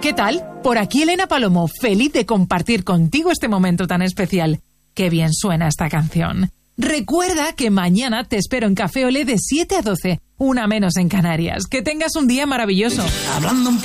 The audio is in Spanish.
¿qué tal? Por aquí Elena Palomo, feliz de compartir contigo este momento tan especial. Qué bien suena esta canción. Recuerda que mañana te espero en Café Olé de 7 a 12, una menos en Canarias. Que tengas un día maravilloso. Hablando un